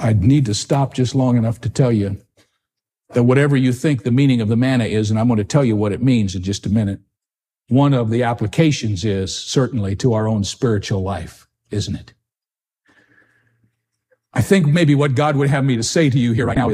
I need to stop just long enough to tell you that whatever you think the meaning of the manna is, and I'm going to tell you what it means in just a minute, one of the applications is certainly to our own spiritual life, isn't it? I think maybe what God would have me to say to you here right now